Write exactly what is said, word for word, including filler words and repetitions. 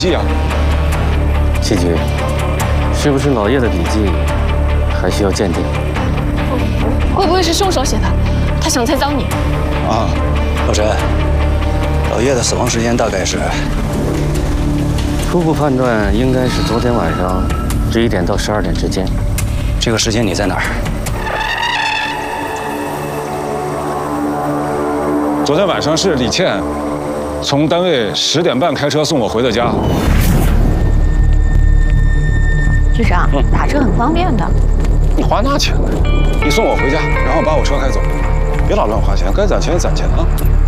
记啊。 七局，是不是老叶的笔记还需要鉴定？ 会不会是凶手写的？他想栽赃你。 啊，老陈，老叶的死亡时间大概是？ 初步判断应该是昨天晚上十一点到十二点之间。 这个时间你在哪儿？ 昨天晚上是李倩从单位十点半开车送我回的家。 局长，嗯、打车很方便的。 你花那钱呢？你送我回家，然后把我车开走，别老乱花钱，该攒钱攒钱啊。